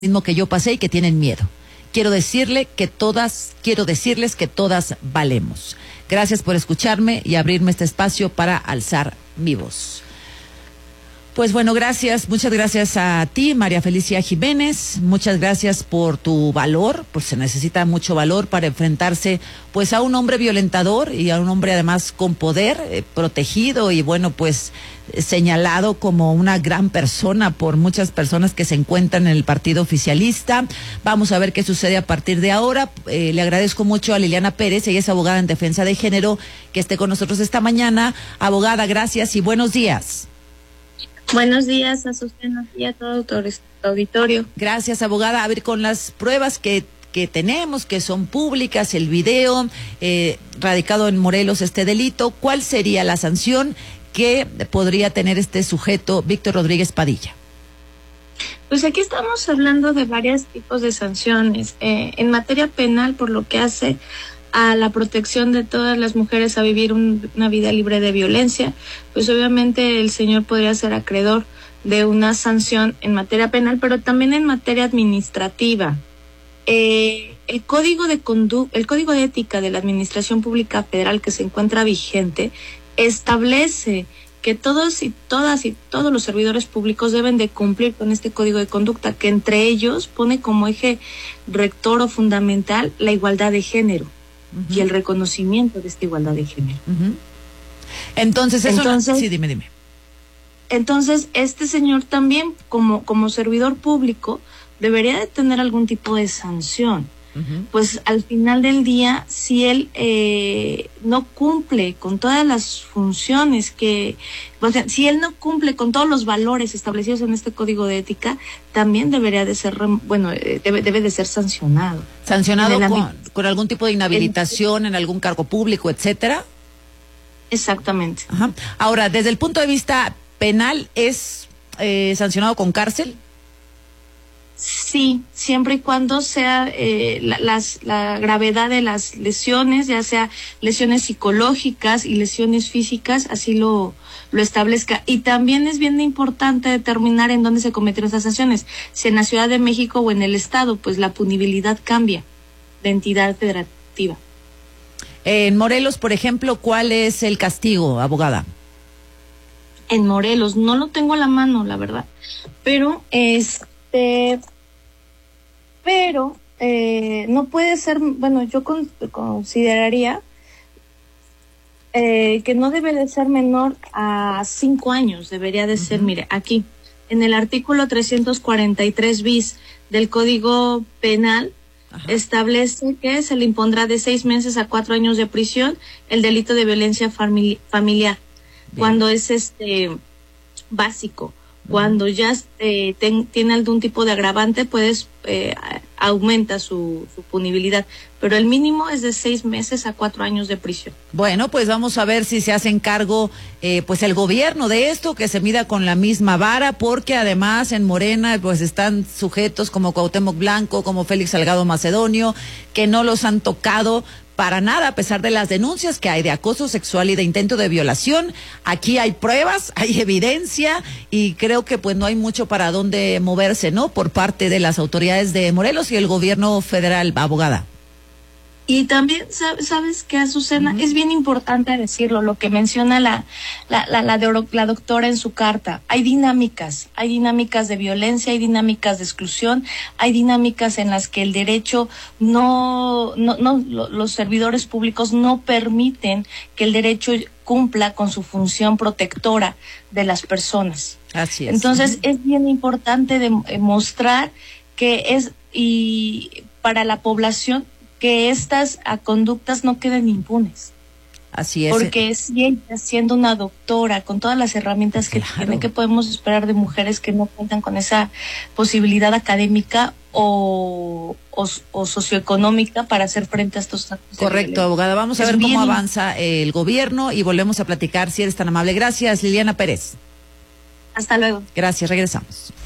mismo que yo pasé y que tienen miedo. Quiero decirles que todas valemos. Gracias por escucharme y abrirme este espacio para alzar mi voz. Pues bueno, muchas gracias a ti, María Felicia Jiménez, muchas gracias por tu valor, pues se necesita mucho valor para enfrentarse pues a un hombre violentador y a un hombre además con poder, protegido y bueno, pues señalado como una gran persona por muchas personas que se encuentran en el partido oficialista. Vamos a ver qué sucede a partir de ahora. Le agradezco mucho a Liliana Pérez, ella es abogada en defensa de género, que esté con nosotros esta mañana. Abogada, gracias y buenos días. Buenos días, Azucena, y a todo tu auditorio. Gracias, abogada. A ver, con las pruebas que tenemos, que son públicas, el video, radicado en Morelos este delito, ¿cuál sería la sanción que podría tener este sujeto, Víctor Rodríguez Padilla? Pues aquí estamos hablando de varios tipos de sanciones. En materia penal, por lo que hace a la protección de todas las mujeres a vivir una vida libre de violencia, pues obviamente el señor podría ser acreedor de una sanción en materia penal, pero también en materia administrativa. El código de ética de la Administración Pública Federal que se encuentra vigente establece que todos y todas y todos los servidores públicos deben de cumplir con este código de conducta, que entre ellos pone como eje rector o fundamental la igualdad de género. Uh-huh. Y el reconocimiento de esta igualdad de género. Uh-huh. Entonces, sí, dime. Entonces, este señor también, como servidor público, debería de tener algún tipo de sanción. Uh-huh. Pues al final del día, si él no cumple con todas las funciones si él no cumple con todos los valores establecidos en este código de ética, también debería de ser, debe de ser sancionado. ¿Sancionado con algún tipo de inhabilitación en algún cargo público, etcétera? Exactamente. Ajá. Ahora, desde el punto de vista penal, ¿es sancionado con cárcel? Sí, siempre y cuando sea la gravedad de las lesiones, ya sea lesiones psicológicas y lesiones físicas, así lo establezca. Y también es bien importante determinar en dónde se cometieron esas sanciones, si en la Ciudad de México o en el Estado, pues la punibilidad cambia de entidad federativa. En Morelos, por ejemplo, ¿cuál es el castigo, abogada? En Morelos, no lo tengo a la mano, la verdad, pero no puede ser, yo consideraría que no debe de ser menor a 5 años, debería de ser, mire, aquí, en el artículo 343 bis del Código Penal, ajá, establece que se le impondrá de 6 meses a 4 años de prisión el delito de violencia familiar. Bien. Cuando es básico. Cuando ya tiene algún tipo de agravante, aumenta su punibilidad, pero el mínimo es de 6 meses a 4 años de prisión. Bueno, pues vamos a ver si se hacen cargo, pues el gobierno de esto, que se mida con la misma vara, porque además en Morena, pues están sujetos como Cuauhtémoc Blanco, como Félix Salgado Macedonio, que no los han tocado para nada, a pesar de las denuncias que hay de acoso sexual y de intento de violación. Aquí hay pruebas, hay evidencia y creo que pues no hay mucho para dónde moverse, ¿no? Por parte de las autoridades de Morelos y el gobierno federal, abogada. Y también, ¿sabes qué, Azucena? Uh-huh. Es bien importante decirlo, lo que menciona la doctora en su carta. Hay dinámicas de violencia, hay dinámicas de exclusión, hay dinámicas en las que el derecho los servidores públicos no permiten que el derecho cumpla con su función protectora de las personas. Así es. Entonces, es bien importante demostrar y para la población, que estas conductas no queden impunes. Así es. Porque si ella, siendo una doctora, con todas las herramientas que tiene, ¿qué podemos esperar de mujeres que no cuentan con esa posibilidad académica o socioeconómica para hacer frente a estos actos? Correcto, abogada. Vamos a ver cómo avanza el gobierno y volvemos a platicar, si eres tan amable. Gracias, Liliana Pérez. Hasta luego. Gracias, regresamos.